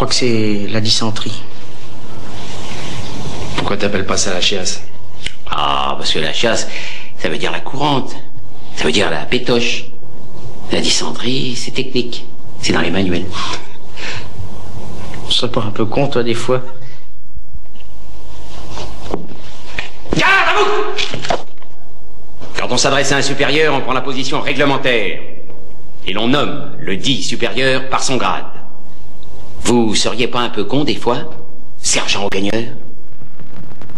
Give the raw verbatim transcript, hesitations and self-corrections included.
que c'est la dysenterie. Pourquoi t'appelles pas ça la chiasse? Ah, parce que la chiasse, ça veut dire la courante. Ça veut dire la pétoche. La dysenterie, c'est technique. C'est dans les manuels. Tu serais pas un peu con, toi, des fois? Garde à vous! Quand on s'adresse à un supérieur, on prend la position réglementaire. Et l'on nomme le dit supérieur par son grade. Vous seriez pas un peu con, des fois, sergent au gagneur?